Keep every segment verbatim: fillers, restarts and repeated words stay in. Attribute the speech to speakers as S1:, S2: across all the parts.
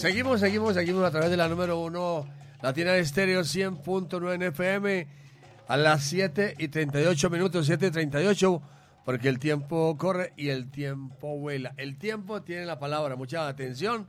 S1: Seguimos, seguimos, seguimos a través de la número uno, Latina Estéreo cien punto nueve en F M, a las siete y treinta y ocho minutos, siete y treinta y ocho, porque el tiempo corre y el tiempo vuela. El tiempo tiene la palabra, mucha atención.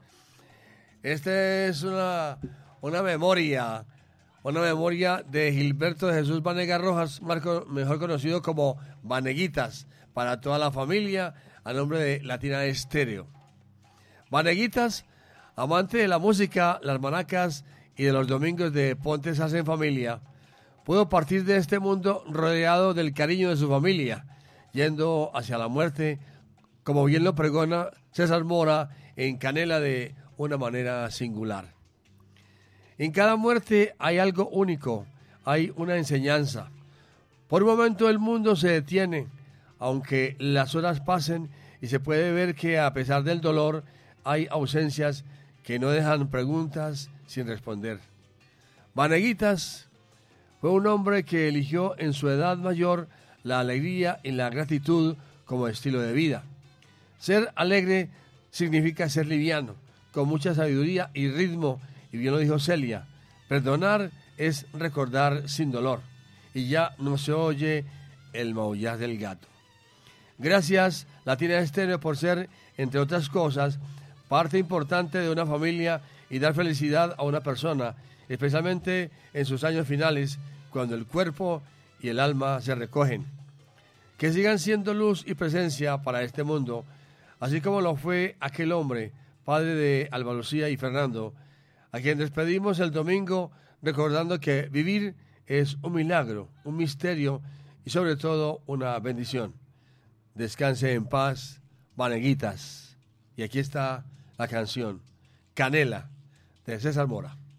S1: Esta es una, una memoria, una memoria de Gilberto de Jesús Vanegas Rojas, Marco, mejor conocido como Vaneguitas, para toda la familia, a nombre de Latina Estéreo. Vaneguitas, amante de la música, las maracas y de los domingos de Ponte Salsa en Familia, pudo partir de este mundo rodeado del cariño de su familia, yendo hacia la muerte, como bien lo pregona César Mora en Canela de una manera singular. En cada muerte hay algo único, hay una enseñanza. Por un momento el mundo se detiene, aunque las horas pasen y se puede ver que a pesar del dolor hay ausencias que no dejan preguntas sin responder. Vaneguitas fue un hombre que eligió en su edad mayor la alegría y la gratitud como estilo de vida. Ser alegre significa ser liviano, con mucha sabiduría y ritmo, y bien lo dijo Celia, perdonar es recordar sin dolor, y ya no se oye el maullar del gato. Gracias, Latina Estéreo, por ser, entre otras cosas, parte importante de una familia y dar felicidad a una persona, especialmente en sus años finales, cuando el cuerpo y el alma se recogen. Que sigan siendo luz y presencia para este mundo, así como lo fue aquel hombre, padre de Alba Lucía y Fernando, a quien despedimos el domingo recordando que vivir es un milagro, un misterio y sobre todo una bendición. Descanse en paz, Vaneguitas. Y aquí está la canción Canela de César Mora.